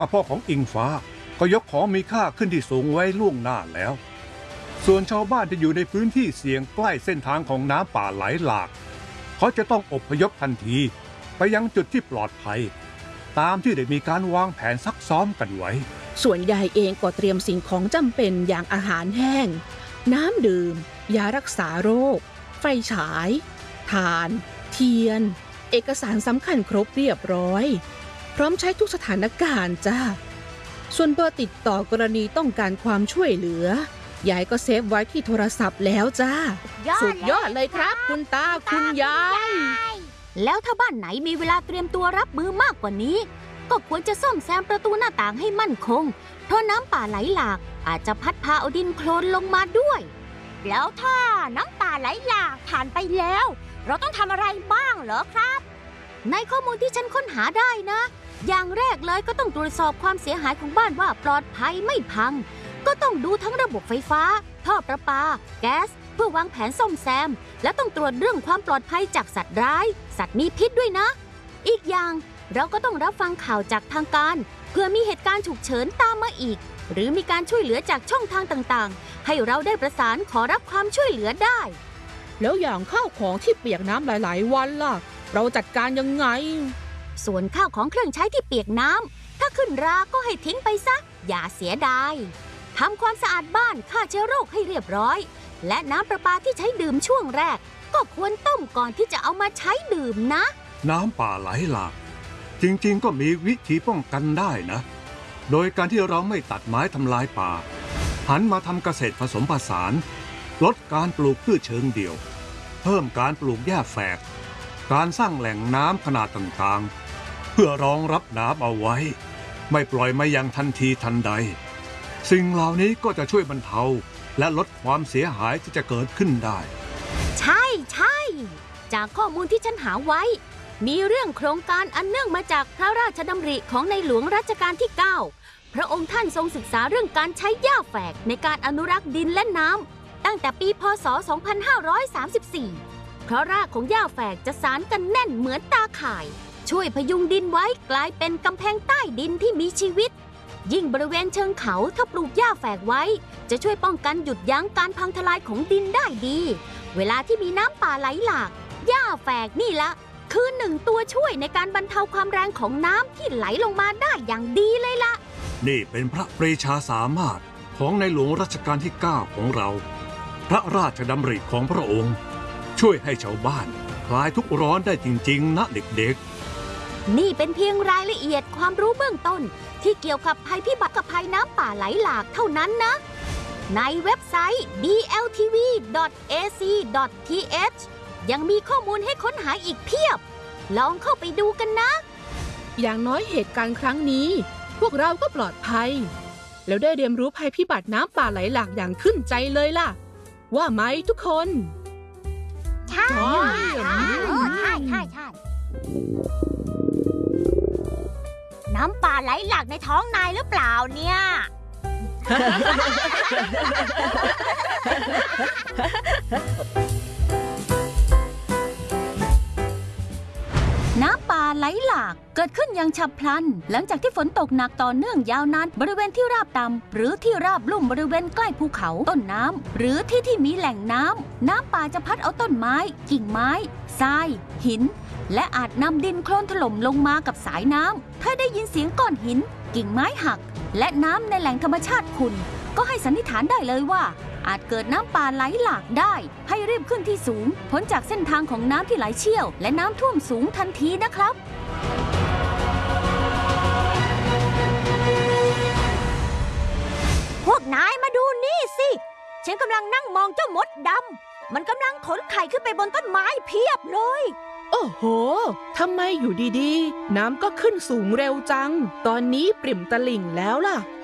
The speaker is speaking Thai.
พ่อของอิงฟ้าก็ยกของมีค่าขึ้นที่สูงไว้ล่วงหน้าแล้วส่วนชาวบ้านที่อยู่ในพื้นที่เสี่ยงใกล้เส้นทางของน้ำป่าไหลหลากเขาจะต้องอพยพทันทีไปยังจุดที่ปลอดภัยตามที่ได้มีการวางแผนซักซ้อมกันไว้ส่วนยายเองก็เตรียมสิ่งของจำเป็นอย่างอาหารแห้งน้ำดื่มยารักษาโรคไฟฉายถ่านเทียนเอกสารสำคัญครบเรียบร้อยพร้อมใช้ทุกสถานการณ์จ้าส่วนเบอร์ติดต่อกรณีต้องการความช่วยเหลือยายก็เซฟไว้ที่โทรศัพท์แล้วจ้าสุดยอดเลยครับคุณตาคุณยายแล้วถ้าบ้านไหนมีเวลาเตรียมตัวรับมือมากกว่านี้ก็ควรจะซ่อมแซมประตูหน้าต่างให้มั่นคงเพราะน้ำป่าไหลหลากอาจจะพัดพาเอาดินโคลนลงมาด้วยแล้วถ้าน้ำป่าไหลหลากผ่านไปแล้วเราต้องทำอะไรบ้างเหรอครับในข้อมูลที่ฉันค้นหาได้นะอย่างแรกเลยก็ต้องตรวจสอบความเสียหายของบ้านว่าปลอดภัยไม่พังก็ต้องดูทั้งระบบไฟฟ้าท่อประปาแก๊สเพื่อวางแผนซ่อมแซมและต้องตรวจเรื่องความปลอดภัยจากสัตว์ร้ายสัตว์มีพิษด้วยนะอีกอย่างเราก็ต้องรับฟังข่าวจากทางการเพื่อมีเหตุการณ์ฉุกเฉินตามมาอีกหรือมีการช่วยเหลือจากช่องทางต่างๆให้เราได้ประสานขอรับความช่วยเหลือได้แล้วอย่างข้าวของที่เปียกน้ำหลายๆวันล่ะเราจัดการยังไงส่วนข้าวของเครื่องใช้ที่เปียกน้ำถ้าขึ้นราก็ให้ทิ้งไปซะอย่าเสียดายทำความสะอาดบ้านฆ่าเชื้อโรคให้เรียบร้อยและน้ำประปาที่ใช้ดื่มช่วงแรกก็ควรต้มก่อนที่จะเอามาใช้ดื่มนะน้ำป่าไหลหลากจริงๆก็มีวิธีป้องกันได้นะโดยการที่เราไม่ตัดไม้ทำลายป่าหันมาทำเกษตรผสมผสานลดการปลูกพืชเชิงเดี่ยวเพิ่มการปลูกหญ้าแฝกการสร้างแหล่งน้ำขนาดต่างๆเพื่อรองรับน้ำเอาไว้ไม่ปล่อยมายังทันทีทันใดสิ่งเหล่านี้ก็จะช่วยบรรเทาและลดความเสียหายที่จะเกิดขึ้นได้ใช่จากข้อมูลที่ฉันหาไว้มีเรื่องโครงการอันเนื่องมาจากพระราชดำริของในหลวงรัชกาลที่ 9พระองค์ท่านทรงศึกษาเรื่องการใช้หญ้าแฝกในการอนุรักษ์ดินและน้ำตั้งแต่ปีพ.ศ. 2534เพราะรากของหญ้าแฝกจะสานกันแน่นเหมือนตาข่ายช่วยพยุงดินไว้กลายเป็นกำแพงใต้ดินที่มีชีวิตยิ่งบริเวณเชิงเขาถ้าปลูกหญ้าแฝกไว้จะช่วยป้องกันหยุดยั้งการพังทลายของดินได้ดีเวลาที่มีน้ำป่าไหลหลากหญ้าแฝกนี่ละคือหนึ่งตัวช่วยในการบรรเทาความแรงของน้ำที่ไหลลงมาได้อย่างดีเลยล่ะนี่เป็นพระปรีชาสามารถของในหลวงรัชกาลที่ 9ของเราพระราชดำริของพระองค์ช่วยให้ชาวบ้านคลายทุกข์ร้อนได้จริงๆนะเด็กๆนี่เป็นเพียงรายละเอียดความรู้เบื้องต้นที่เกี่ยวกับภัยพิบัติกับภัยน้ำป่าไหลหลากเท่านั้นนะในเว็บไซต์ dltv.ac.th ยังมีข้อมูลให้ค้นหาอีกเพียบลองเข้าไปดูกันนะอย่างน้อยเหตุการณ์ครั้งนี้พวกเราก็ปลอดภัยแล้วได้เรียนรู้ภัยพิบัติน้ำป่าไหลหลากอย่างขึ้นใจเลยล่ะว่าไหมทุกคนใช่น้ำป่าไหลหลากในท้องนายหรือเปล่าเนี่ยน้ำป่าไหลหลากเกิดขึ้นอย่างฉับพลันหลังจากที่ฝนตกหนักต่อเนื่องยาวนานบริเวณที่ราบต่ำหรือที่ราบลุ่มบริเวณใกล้ภูเขาต้นน้ำหรือที่มีแหล่งน้ำป่าจะพัดเอาต้นไม้กิ่งไม้ทรายหินและอาจนำดินโคลนถล่มลงมากับสายน้ำถ้าได้ยินเสียงก้อนหินกิ่งไม้หักและน้ำในแหล่งธรรมชาติขุ่นก็ให้สันนิษฐานได้เลยว่าอาจเกิดน้ำป่าไหลหลากได้ให้รีบขึ้นที่สูงพ้นจากเส้นทางของน้ำที่ไหลเชี่ยวและน้ำท่วมสูงทันทีนะครับพวกนายมาดูนี่สิฉันกำลังนั่งมองเจ้ามดดำมันกำลังขนไข่ขึ้นไปบนต้นไม้เพียบเลยโอ้โหทำไมอยู่ดีๆน้ำก็ขึ้นสูงเร็วจังตอนนี้ปริ่มตลิ่งแล้วล่ะ